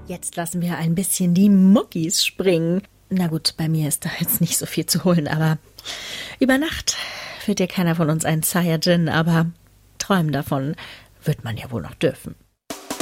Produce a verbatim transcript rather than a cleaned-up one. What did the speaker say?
Jetzt lassen wir ein bisschen die Muckis springen. Na gut, bei mir ist da jetzt nicht so viel zu holen, aber über Nacht wird ja keiner von uns ein Saiyajin, aber träumen davon wird man ja wohl noch dürfen.